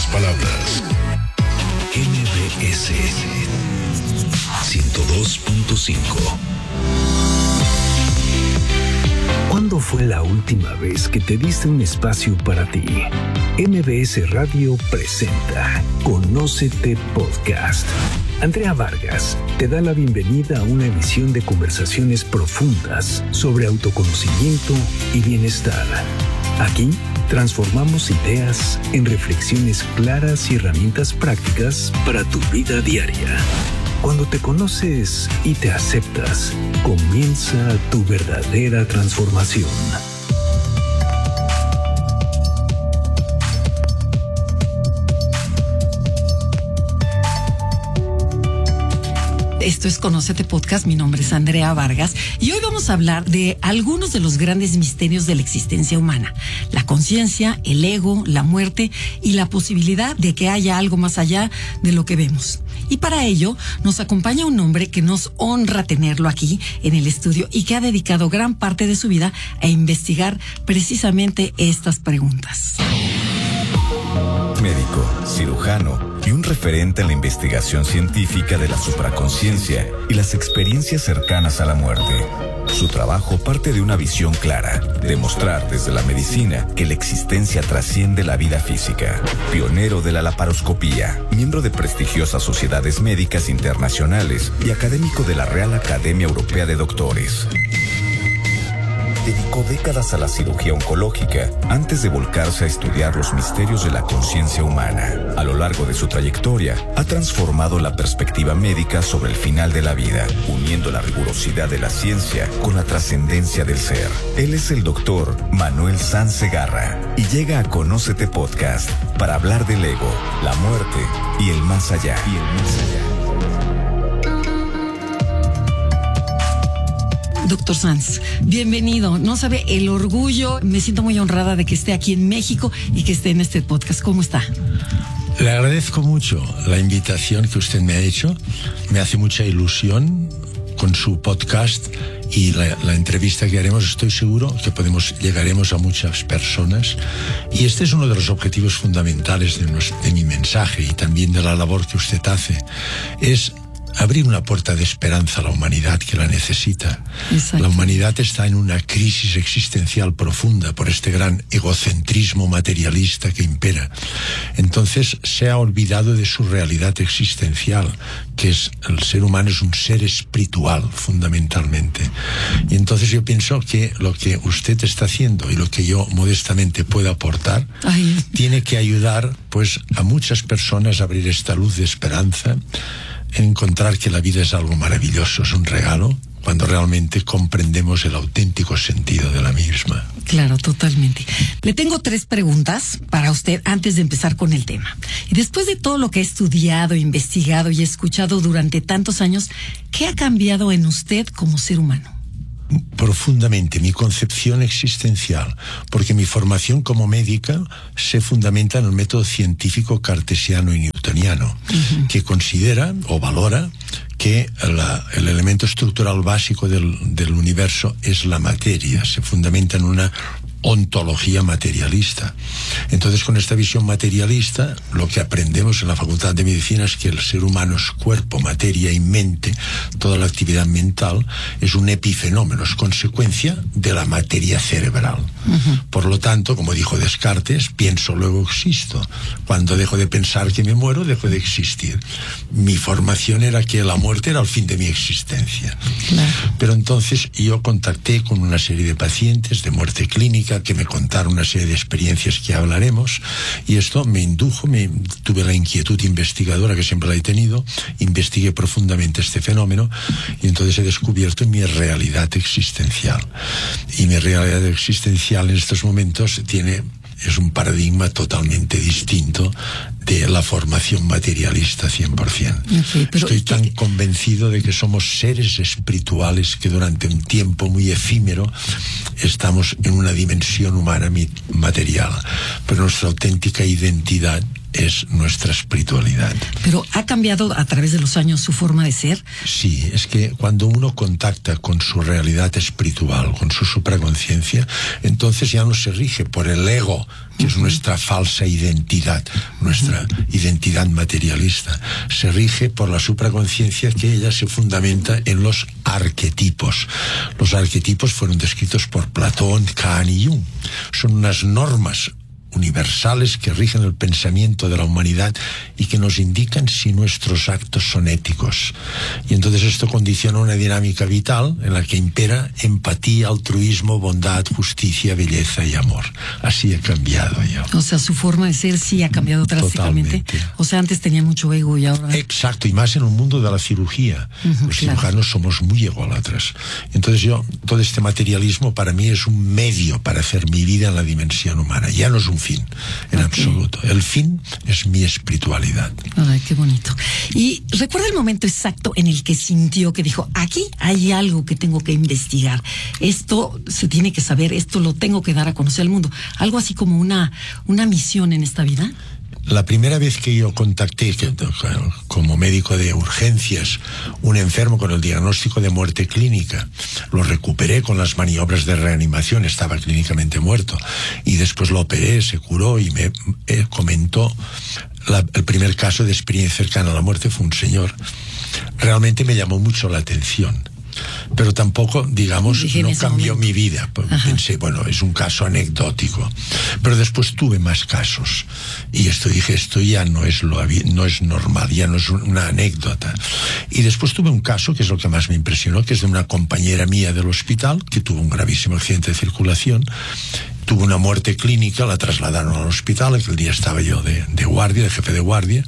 palabras. MBS 102.5. ¿Cuándo fue la última vez que te diste un espacio para ti? MBS Radio presenta Conócete Podcast. Andrea Vargas te da la bienvenida a una emisión de conversaciones profundas sobre autoconocimiento y bienestar. Aquí transformamos ideas en reflexiones claras y herramientas prácticas para tu vida diaria. Cuando te conoces y te aceptas, comienza tu verdadera transformación. Esto es Conócete Podcast, mi nombre es Andrea Vargas y hoy vamos a hablar de algunos de los grandes misterios de la existencia humana: la conciencia, el ego, la muerte y la posibilidad de que haya algo más allá de lo que vemos. Y para ello nos acompaña un hombre que nos honra tenerlo aquí en el estudio y que ha dedicado gran parte de su vida a investigar precisamente estas preguntas. Médico, cirujano y un referente en la investigación científica de la supraconsciencia y las experiencias cercanas a la muerte. Su trabajo parte de una visión clara: demostrar desde la medicina que la existencia trasciende la vida física. Pionero de la laparoscopía, miembro de prestigiosas sociedades médicas internacionales y académico de la Real Academia Europea de Doctores. Dedicó décadas a la cirugía oncológica antes de volcarse a estudiar los misterios de la conciencia humana. A lo largo de su trayectoria, ha transformado la perspectiva médica sobre el final de la vida, uniendo la rigurosidad de la ciencia con la trascendencia del ser. Él es el doctor Manuel Sanz Segarra y llega a Conócete Podcast para hablar del ego, la muerte y el más allá. Doctor Sanz, bienvenido. No sabe el orgullo, me siento muy honrada de que esté aquí en México y que esté en este podcast. ¿Cómo está? Le agradezco mucho la invitación que usted me ha hecho. Me hace mucha ilusión con su podcast y la entrevista que haremos. Estoy seguro que llegaremos a muchas personas. Y este es uno de los objetivos fundamentales de mi mensaje y también de la labor que usted hace. Es abrir una puerta de esperanza a la humanidad que la necesita. Exacto. La humanidad está en una crisis existencial profunda por este gran egocentrismo materialista que impera. Entonces se ha olvidado de su realidad existencial, que es el ser humano es un ser espiritual fundamentalmente. Y entonces yo pienso que lo que usted está haciendo y lo que yo modestamente puedo aportar tiene que ayudar pues a muchas personas a abrir esta luz de esperanza, encontrar que la vida es algo maravilloso, es un regalo, cuando realmente comprendemos el auténtico sentido de la misma. Claro, totalmente. Le tengo 3 preguntas para usted antes de empezar con el tema. Y después de todo lo que ha estudiado, investigado y escuchado durante tantos años, ¿qué ha cambiado en usted como ser humano? Profundamente mi concepción existencial, porque mi formación como médica se fundamenta en el método científico cartesiano y newtoniano, que considera o valora que el elemento estructural básico del universo es la materia, se fundamenta en una ontología materialista. Entonces, con esta visión materialista, lo que aprendemos en la Facultad de Medicina es que el ser humano es cuerpo, materia y mente. Toda la actividad mental es un epifenómeno, es consecuencia de la materia cerebral. Por lo tanto, como dijo Descartes, pienso, luego existo. Cuando dejo de pensar que me muero, dejo de existir. Mi formación era que la muerte era el fin de mi existencia. Claro. Pero entonces yo contacté con una serie de pacientes de muerte clínica que me contaron una serie de experiencias que hablaremos, y esto me indujo, tuve la inquietud investigadora que siempre la he tenido, investigué profundamente este fenómeno y entonces he descubierto mi realidad existencial. Y mi realidad existencial en estos momentos es un paradigma totalmente distinto de la formación materialista 100%. Sí, estoy tan convencido de que somos seres espirituales que durante un tiempo muy efímero estamos en una dimensión humana material, pero nuestra auténtica identidad es nuestra espiritualidad. Pero ¿ha cambiado a través de los años su forma de ser? Sí, es que cuando uno contacta con su realidad espiritual, con su supraconciencia, entonces ya no se rige por el ego, que es nuestra falsa identidad, nuestra identidad materialista. Se rige por la supraconciencia, que ella se fundamenta en los arquetipos. Los arquetipos fueron descritos por Platón, Kant y Jung. Son unas normas universales que rigen el pensamiento de la humanidad y que nos indican si nuestros actos son éticos. Y entonces esto condiciona una dinámica vital en la que impera empatía, altruismo, bondad, justicia, belleza y amor. Así he cambiado yo. O sea, su forma de ser sí ha cambiado drásticamente. Totalmente. O sea, antes tenía mucho ego y ahora... Exacto, y más en un mundo de la cirugía. Los cirujanos somos muy ególatras. Entonces todo este materialismo para mí es un medio para hacer mi vida en la dimensión humana. Ya no es un fin, en absoluto. El fin es mi espiritualidad. Ay, qué bonito. Y recuerda el momento exacto en el que sintió, que dijo, aquí hay algo que tengo que investigar. Esto se tiene que saber, esto lo tengo que dar a conocer al mundo. Algo así como una misión en esta vida. La primera vez que yo contacté como médico de urgencias un enfermo con el diagnóstico de muerte clínica, lo recuperé con las maniobras de reanimación, estaba clínicamente muerto, y después lo operé, se curó y me comentó el primer caso de experiencia cercana a la muerte. Fue un señor. Realmente me llamó mucho la atención, pero tampoco, digamos, no cambió mi vida. Pensé, bueno, es un caso anecdótico. Pero después tuve más casos y dije, esto ya no es normal, ya no es una anécdota. Y después tuve un caso que es lo que más me impresionó, que es de una compañera mía del hospital que tuvo un gravísimo accidente de circulación. Tuvo una muerte clínica, la trasladaron al hospital. Aquel día estaba yo de guardia, de jefe de guardia,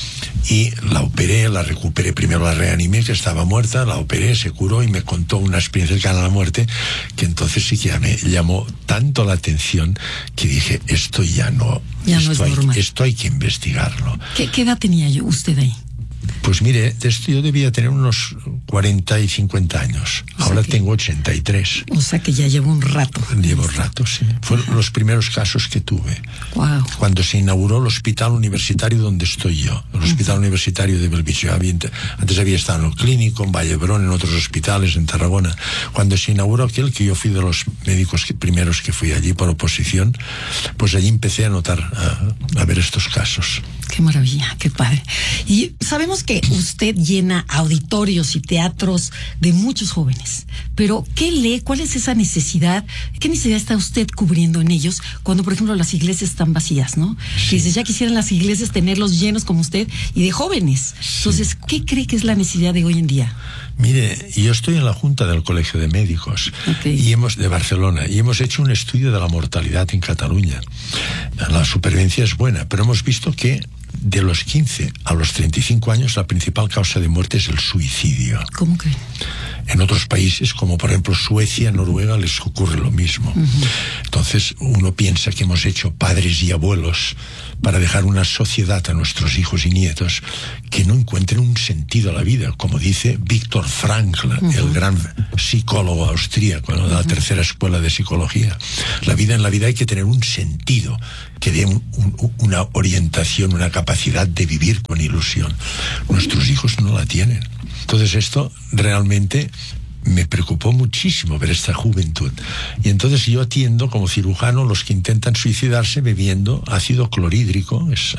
y la operé, la recuperé. Primero la reanimé, que estaba muerta, la operé, se curó y me contó una experiencia cercana a la muerte, que entonces sí que ya me llamó tanto la atención que dije, esto ya no es normal. Esto hay que investigarlo. ¿Qué edad tenía usted ahí? Pues mire, yo debía tener unos 40 y 50 años. Ahora tengo 83. O sea que ya llevo un rato. Llevo rato, sí. Fueron los primeros casos que tuve. Wow. Cuando se inauguró el hospital universitario donde estoy yo, el hospital universitario de Belviche. Antes había estado en el Clínico, en Vallebrón, en otros hospitales, en Tarragona. Cuando se inauguró aquel, que yo fui de los médicos primeros que fui allí por oposición, pues allí empecé a notar, a ver estos casos. Qué maravilla, qué padre. Y sabemos que usted llena auditorios y teatros de muchos jóvenes, pero ¿qué lee? ¿Cuál es esa necesidad? ¿Qué necesidad está usted cubriendo en ellos cuando, por ejemplo, las iglesias están vacías, ¿no? Sí. Dice, ya quisieran las iglesias tenerlos llenos como usted y de jóvenes. Sí. Entonces, ¿qué cree que es la necesidad de hoy en día? Mire, yo estoy en la Junta del Colegio de Médicos de Barcelona, y hemos hecho un estudio de la mortalidad en Cataluña. La supervivencia es buena, pero hemos visto que de los 15 a los 35 años la principal causa de muerte es el suicidio. ¿Cómo que? En otros países, como por ejemplo Suecia, Noruega, les ocurre lo mismo. Entonces uno piensa que hemos hecho padres y abuelos para dejar una sociedad a nuestros hijos y nietos que no encuentren un sentido a la vida, como dice Viktor Frankl, el gran psicólogo austríaco, ¿no?, de la tercera escuela de psicología. En la vida hay que tener un sentido que dé una orientación, una capacidad de vivir con ilusión. Nuestros hijos no la tienen. Entonces esto realmente me preocupó muchísimo ver esta juventud. Y entonces yo atiendo como cirujano los que intentan suicidarse bebiendo ácido clorhídrico, es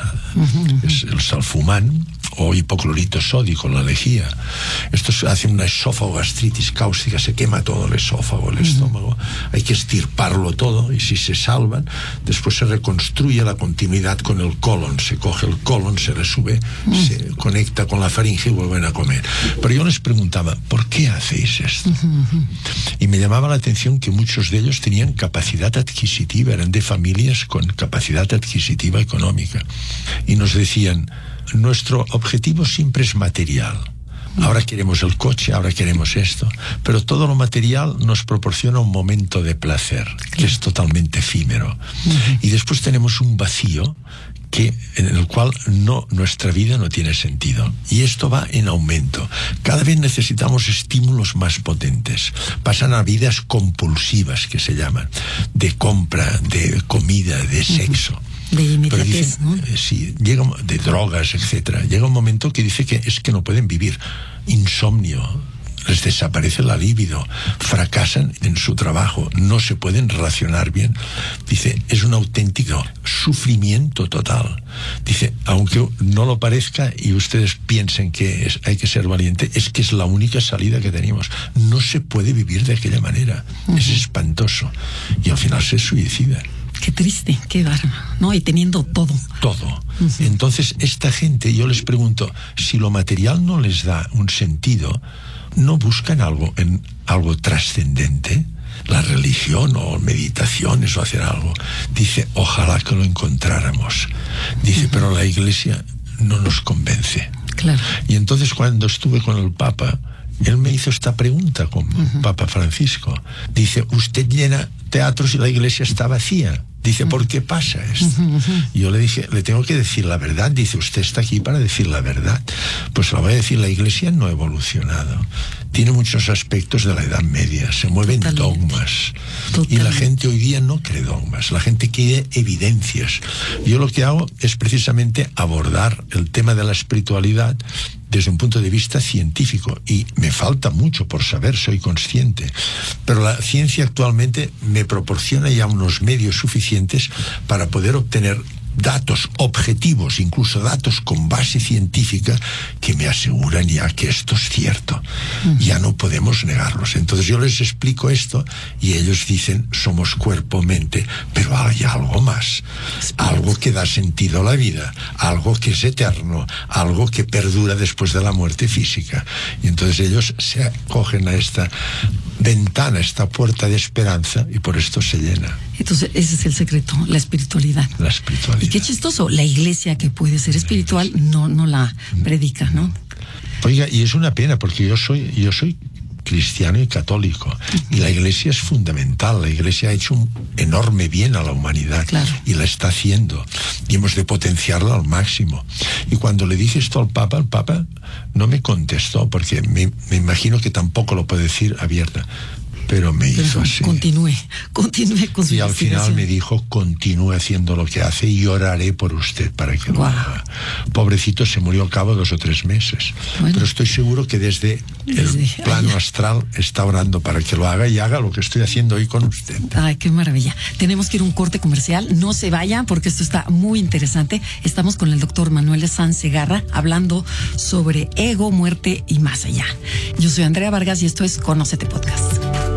el salfumán, o hipoclorito sódico, la lejía. Esto hace una esófagogastritis cáustica, se quema todo el esófago, el estómago. Hay que estirparlo todo, y si se salvan, después se reconstruye la continuidad con el colon. Se coge el colon, se le sube, se conecta con la faringe y vuelven a comer. Pero yo les preguntaba, ¿por qué hacéis esto? Y me llamaba la atención que muchos de ellos tenían capacidad adquisitiva, eran de familias con capacidad adquisitiva económica. Y nos decían, nuestro objetivo siempre es material. Ahora queremos el coche, ahora queremos esto, pero todo lo material nos proporciona un momento de placer, que es totalmente efímero. Y después tenemos un vacío en el cual nuestra vida no tiene sentido. Y esto va en aumento. Cada vez necesitamos estímulos más potentes. Pasan a vidas compulsivas, que se llaman, de compra, de comida, de sexo. De inmediatez, dicen, ¿no? Sí, de drogas, etcétera. Llega un momento que dice que es que no pueden vivir. Insomnio, les desaparece la libido, fracasan en su trabajo, no se pueden relacionar bien. Dice, es un auténtico sufrimiento total. Dice, aunque no lo parezca y ustedes piensen que hay que ser valiente, es que es la única salida que tenemos. No se puede vivir de aquella manera. Es espantoso. Y al final se suicidan. Qué triste, qué bárbaro, ¿no? Y teniendo todo. Todo. Entonces, esta gente, yo les pregunto, si lo material no les da un sentido, ¿no buscan algo trascendente? La religión o meditaciones o hacer algo. Dice, ojalá que lo encontráramos. Dice, pero la Iglesia no nos convence. Claro. Y entonces cuando estuve con el Papa, él me hizo esta pregunta con Papa Francisco. Dice, usted llena teatros y la Iglesia está vacía. Dice, ¿por qué pasa esto? Y yo le dije, le tengo que decir la verdad. Dice, usted está aquí para decir la verdad. Pues la voy a decir, la Iglesia no ha evolucionado. Tiene muchos aspectos de la Edad Media. Se mueven dogmas. Y la gente hoy día no cree dogmas. La gente quiere evidencias. Yo lo que hago es precisamente abordar el tema de la espiritualidad desde un punto de vista científico, y me falta mucho por saber, soy consciente, pero la ciencia actualmente me proporciona ya unos medios suficientes para poder obtener datos objetivos, incluso datos con base científica, que me aseguran ya que esto es cierto. Ya no podemos negarlos. Entonces yo les explico esto y ellos dicen, somos cuerpo, mente, pero hay algo más, algo que da sentido a la vida, algo que es eterno, algo que perdura después de la muerte física. Y entonces ellos se acogen a esta ventana, esta puerta de esperanza, y por esto se llena. Entonces ese es el secreto, la espiritualidad. La espiritualidad. Y qué chistoso, la Iglesia, que puede ser espiritual, no la predica, ¿no? Oiga, y es una pena, porque yo soy cristiano y católico, y la Iglesia es fundamental. La Iglesia ha hecho un enorme bien a la humanidad, claro, y la está haciendo, y hemos de potenciarla al máximo. Y cuando le dije esto al Papa no me contestó, porque me imagino que tampoco lo puede decir abierta, pero me hizo así. Continúe con su Y al final me dijo, continúe haciendo lo que hace y oraré por usted para que lo haga. Pobrecito, se murió al cabo de 2 o 3 meses. Bueno, pero estoy seguro que desde el plano astral está orando para que lo haga y haga lo que estoy haciendo hoy con usted. Ay, qué maravilla. Tenemos que ir a un corte comercial. No se vayan, porque esto está muy interesante. Estamos con el doctor Manuel Sanz Segarra hablando sobre ego, muerte y más allá. Yo soy Andrea Vargas y esto es Conócete Podcast.